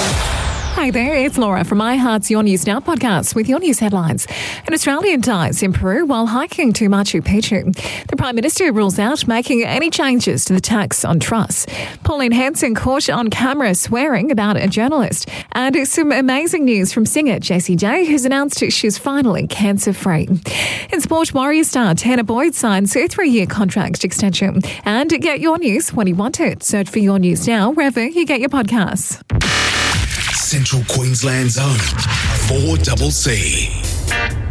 Hi there, it's Laura from iHeart's Your News Now podcast with your news headlines. An Australian dies in Peru while hiking to Machu Picchu. The Prime Minister rules out making any changes to the tax on trusts. Pauline Hanson caught on camera swearing about a journalist. And some amazing news from singer Jessie J, who's announced she's finally cancer-free. In sport, Warrior star Tanner Boyd signs a 3-year contract extension. And get your news when you want it. Search for Your News Now wherever you get your podcasts. Central Queensland's own 4CC.